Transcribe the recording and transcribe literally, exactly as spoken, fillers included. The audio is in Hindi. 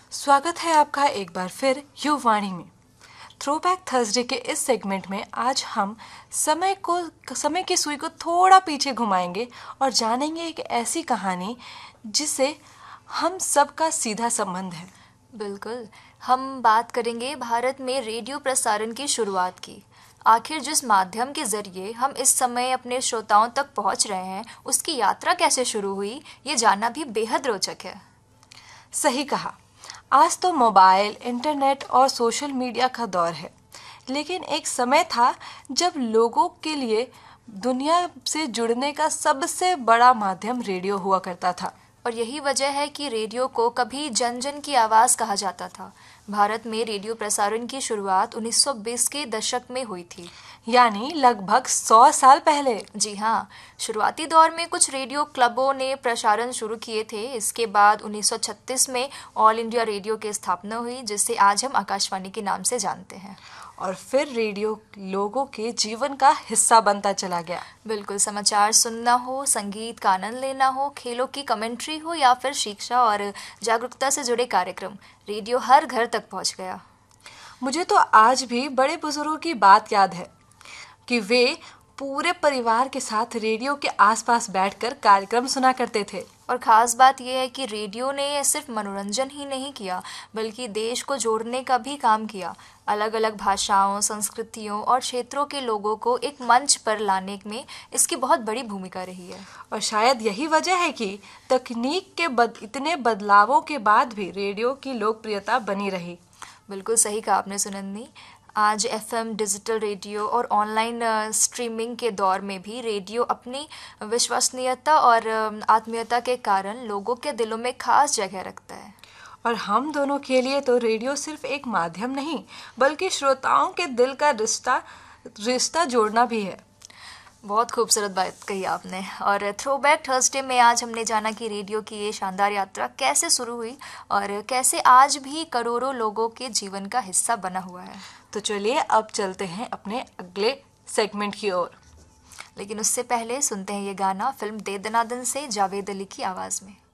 स्वागत है आपका एक बार फिर युवाणी में। थ्रोबैक थर्सडे के इस सेगमेंट में आज हम समय को समय की सुई को थोड़ा पीछे घुमाएंगे और जानेंगे एक ऐसी कहानी जिसे हम सबका सीधा संबंध है। बिल्कुल, हम बात करेंगे भारत में रेडियो प्रसारण की शुरुआत की। आखिर जिस माध्यम के जरिए हम इस समय अपने श्रोताओं तक पहुंच रहे हैं, उसकी यात्रा कैसे शुरू हुई, ये जानना भी बेहद रोचक है। सही कहा। आज तो मोबाइल, इंटरनेट और सोशल मीडिया का दौर है, लेकिन एक समय था जब लोगों के लिए दुनिया से जुड़ने का सबसे बड़ा माध्यम रेडियो हुआ करता था। और यही वजह है कि रेडियो को कभी जन जन की आवाज़ कहा जाता था। भारत में रेडियो प्रसारण की शुरुआत उन्नीस सौ बीस के दशक में हुई थी, यानी लगभग सौ साल पहले। जी हाँ, शुरुआती दौर में कुछ रेडियो क्लबों ने प्रसारण शुरू किए थे। इसके बाद उन्नीस सौ छत्तीस में ऑल इंडिया रेडियो की स्थापना हुई, जिसे आज हम आकाशवाणी के नाम से जानते हैं। और फिर रेडियो लोगों के जीवन का हिस्सा बनता चला गया। बिल्कुल, समाचार सुनना हो, संगीत का आनंद लेना हो, खेलों की कमेंट्री हो या फिर शिक्षा और जागरूकता से जुड़े कार्यक्रम, रेडियो हर घर तक पहुंच गया। मुझे तो आज भी बड़े बुजुर्गों की बात याद है कि वे पूरे परिवार के साथ रेडियो के आसपास बैठकर कार्यक्रम सुना करते थे। और ख़ास बात यह है कि रेडियो ने सिर्फ मनोरंजन ही नहीं किया, बल्कि देश को जोड़ने का भी काम किया। अलग अलग भाषाओं, संस्कृतियों और क्षेत्रों के लोगों को एक मंच पर लाने में इसकी बहुत बड़ी भूमिका रही है। और शायद यही वजह है कि तकनीक के बद, इतने बदलावों के बाद भी रेडियो की लोकप्रियता बनी रही। बिल्कुल सही कहा आपने सुनंदनी। आज एफएम, डिजिटल रेडियो और ऑनलाइन स्ट्रीमिंग के दौर में भी रेडियो अपनी विश्वसनीयता और आत्मीयता के कारण लोगों के दिलों में खास जगह रखता है। और हम दोनों के लिए तो रेडियो सिर्फ एक माध्यम नहीं, बल्कि श्रोताओं के दिल का रिश्ता रिश्ता जोड़ना भी है। बहुत खूबसूरत बात कही आपने। और थ्रोबैक थर्सडे में आज हमने जाना कि रेडियो की ये शानदार यात्रा कैसे शुरू हुई और कैसे आज भी करोड़ों लोगों के जीवन का हिस्सा बना हुआ है। तो चलिए अब चलते हैं अपने अगले सेगमेंट की ओर। लेकिन उससे पहले सुनते हैं ये गाना फिल्म दे दनादन से जावेद अली की आवाज़ में।